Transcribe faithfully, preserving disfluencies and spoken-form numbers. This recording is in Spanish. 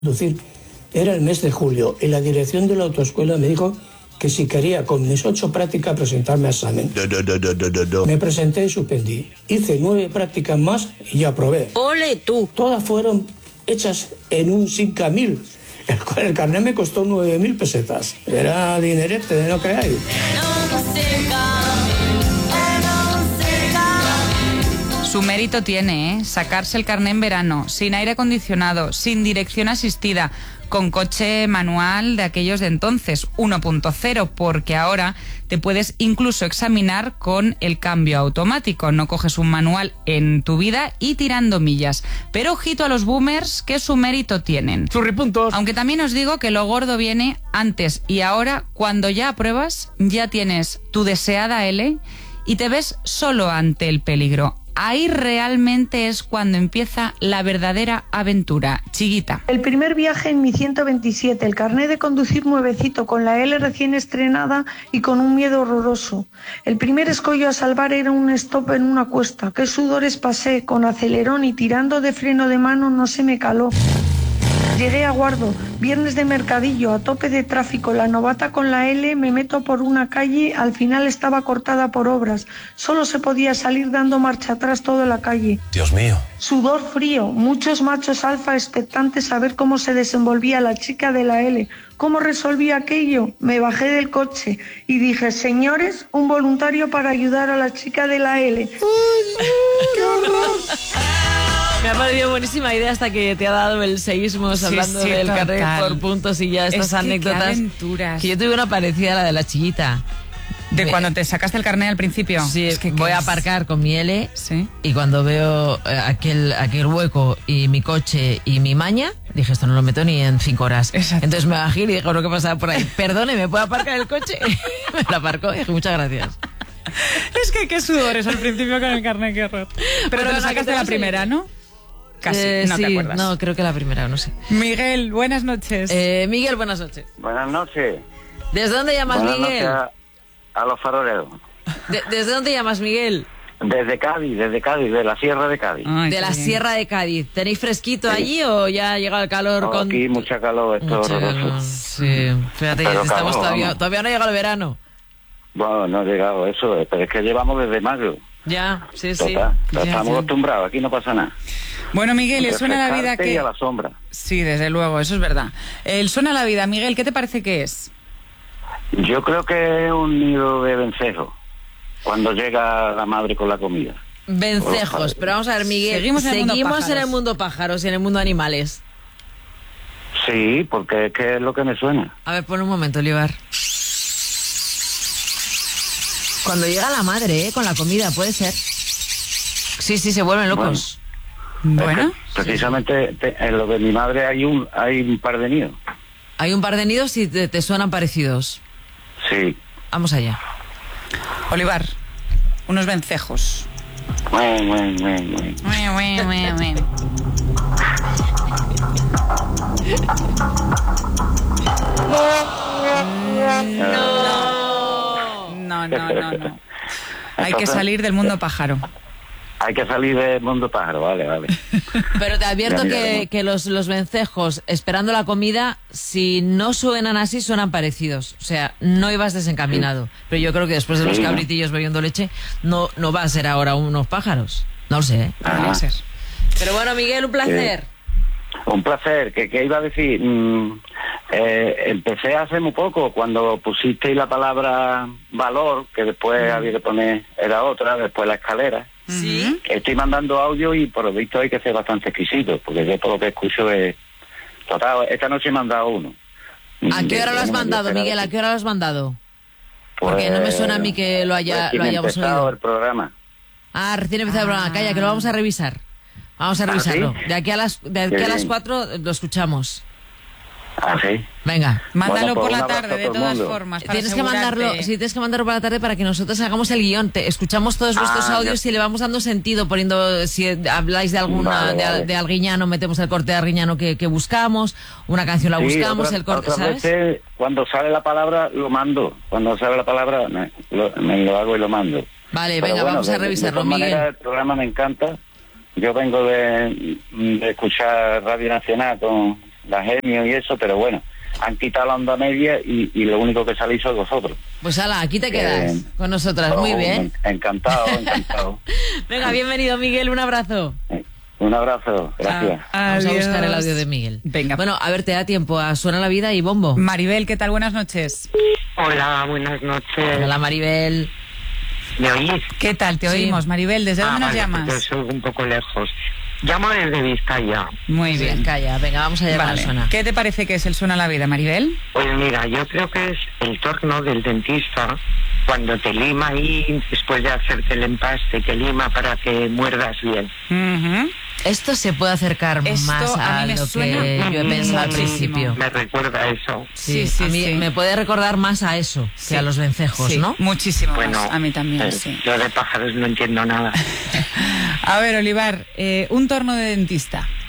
conducir. Era el mes de julio y la dirección de la autoescuela me dijo que si quería con mis ocho prácticas presentarme a examen. No, no, no, no, no, no, no. Me presenté y suspendí. Hice nueve prácticas más y aprobé. ¡Ole tú! Todas fueron hechas en un Simca mil, el cual el carnet me costó nueve mil pesetas. Era dinerete, no creáis. Su mérito tiene, ¿eh? Sacarse el carné en verano, sin aire acondicionado, sin dirección asistida, con coche manual de aquellos de entonces, uno punto cero, porque ahora te puedes incluso examinar con el cambio automático. No coges un manual en tu vida y tirando millas. Pero ojito a los boomers, que su mérito tienen. Churripuntos. Aunque también os digo que lo gordo viene antes y ahora, cuando ya apruebas, ya tienes tu deseada L y te ves solo ante el peligro. Ahí realmente es cuando empieza la verdadera aventura. Chiguita. El primer viaje en mi ciento veintisiete, el carnet de conducir nuevecito, con la L recién estrenada y con un miedo horroroso. El primer escollo a salvar era un stop en una cuesta. Qué sudores pasé, con acelerón y tirando de freno de mano no se me caló. Llegué a Guardo, viernes de mercadillo, a tope de tráfico, la novata con la L, me meto por una calle, al final estaba cortada por obras, solo se podía salir dando marcha atrás toda la calle. Dios mío. Sudor frío, muchos machos alfa expectantes a ver cómo se desenvolvía la chica de la L. ¿Cómo resolví aquello? Me bajé del coche y dije, señores, un voluntario para ayudar a la chica de la L. ¡Uy, qué horror! Me ha parecido buenísima idea hasta que te ha dado el seísmo Sí, hablando sí, del total. carnet por puntos y ya estas Es que anécdotas. qué aventuras. Que yo tuve una parecida a la de la chillita. ¿De Me- cuando te sacaste el carnet al principio? Sí, es que voy ¿qué a es? aparcar con mi L Sí. y cuando veo eh, aquel, aquel hueco y mi coche y mi maña, dije, esto no lo meto ni en cinco horas. Exacto. Entonces me bajé y le dije, lo que pasaba por ahí, perdone, ¿me puedo aparcar el coche? Me lo aparcó y dije, muchas gracias. Es que qué sudores al principio con el carnet, qué horror. Pero Bueno, te lo no, que sacaste te la vas a primera, ir. ¿no? Casi, Eh, no sí, te acuerdas. No, creo que la primera, no sé. Miguel, buenas noches. Eh, Miguel, buenas noches. Buenas noches. ¿Desde dónde llamas, Buenas Miguel? noches a, a los faroleros. De- ¿Desde dónde llamas, Miguel? Desde Cádiz, desde Cádiz, de la Sierra de Cádiz. Ay, De qué la bien. Sierra de Cádiz. ¿Tenéis fresquito Sí. allí o ya ha llegado el calor? No, con aquí mucha calor, esto es Mucho calor, horroroso. sí. Fíjate, Pero estamos calor, todavía, vamos. todavía no ha llegado el verano. Bueno, no ha llegado eso, pero es que llevamos desde mayo. Ya, sí, sí. Total, Ya, estamos ya. acostumbrados, aquí no pasa nada. Bueno, Miguel, ¿le suena la vida Refrescarte y que...? a la sombra. Sí, desde luego, eso es verdad. El suena la vida, Miguel, ¿qué te parece que es? Yo creo que es un nido de vencejo, cuando llega la madre con la comida. Vencejos. Pero vamos a ver, Miguel. Seguimos en el mundo seguimos en pájaros. el mundo pájaros y en el mundo animales. Sí, porque es que es lo que me suena. A ver, pon un momento, Olivar. Cuando llega la madre, ¿eh? Con la comida, puede ser. Sí, sí, se vuelven locos. Bueno, Es que precisamente te- en lo de mi madre hay un hay un par de nidos. Hay un par de nidos y te, te suenan parecidos. Sí. Vamos allá. Olivar, unos vencejos. Bueno, bueno, bueno, bueno. Bueno, bueno, bueno, bueno. No, no, no, no. Hay que Entonces, salir del mundo pájaro. Hay que salir del mundo pájaro, vale, vale. Pero te advierto Ya, mira, que, mira. que los, los vencejos, esperando la comida, si no suenan así, suenan parecidos. O sea, no ibas desencaminado. Pero yo creo que después de los Sí, ¿no? cabritillos bebiendo leche, no, no va a ser ahora unos pájaros. No lo sé, ¿eh? Podría Ajá. ser. Pero bueno, Miguel, un placer. Un placer. ¿Qué, qué iba a decir? Mm, eh, empecé hace muy poco, cuando pusisteis la palabra valor, que después había que poner, era otra, después la escalera. Sí. Estoy mandando audio y por lo visto hay que ser bastante exquisito, porque yo todo lo que escucho es... Total, esta noche he mandado uno. ¿A qué hora lo has Bueno, mandado, yo Miguel? ¿A qué hora lo has mandado? Pues, Porque no me suena a mí que lo haya- recién lo hayamos empezado oído. el programa. Ah, recién empezado el programa. Calla, que lo vamos a revisar. Vamos a ¿Ah, revisarlo. sí? De aquí a las, de aquí Qué a las bien. cuatro lo escuchamos. Ah, sí. Venga. Mándalo Bueno, pues por un la abrazo tarde, a de todo el todas mundo. formas. para Tienes que asegurarte. mandarlo, sí, tienes que mandarlo para la tarde para que nosotros hagamos el guión. Te escuchamos todos vuestros Ah, audios ya. y le vamos dando sentido, poniendo, si habláis de alguna, Vale, de, vale. de Arguiñano, metemos el corte de Arguiñano que, que buscamos, una canción la Sí, buscamos, otra- el corte, otras ¿sabes? veces, cuando sale la palabra, lo mando. Cuando sale la palabra, me lo, me lo hago y lo mando. Vale, Pero venga, bueno, vamos a de- de revisarlo, todas maneras, Miguel. el programa me encanta. Yo vengo de, de escuchar Radio Nacional con, la genio y eso, pero bueno, han quitado la onda media y, y lo único que salís sois vosotros. Pues ala, aquí te quedas Eh, con nosotras, muy oh, bien. Encantado, encantado. Venga, bienvenido Miguel, un abrazo. Un abrazo, gracias. Ah, Vamos a adiós. buscar el audio de Miguel. Venga. Bueno, a ver, te da tiempo a Suena la Vida y Bombo. Maribel, ¿qué tal? Buenas noches. Hola, buenas noches. Hola Maribel. ¿Me oís? ¿Qué tal? Te Sí. oímos, Maribel. ¿Desde Ah, dónde nos vale, llamas? porque soy un poco lejos. Llamo desde Vizcaya. Muy bien. Calla, venga, vamos a llamar Vale. a Suena. ¿Qué te parece que es el Suena la Vida, Maribel? Pues mira, yo creo que es el turno del dentista cuando te lima ahí, después de hacerte el empaste, te lima para que muerdas bien. Ujú. Esto se puede acercar Esto más a a, mí me lo suena que yo he pensado al muchísimo. principio. Me recuerda a eso. Sí, sí, a mí sí. me puede recordar más a eso Sí. que a los vencejos, Sí, ¿no? muchísimo Bueno, más. A mí también, eh, sí. yo de pájaros no entiendo nada. A ver, Olivar, eh, un torno de dentista.